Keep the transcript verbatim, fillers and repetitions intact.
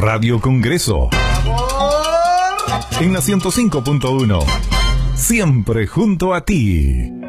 Radio Congreso. En la ciento cinco punto uno. Siempre junto a ti.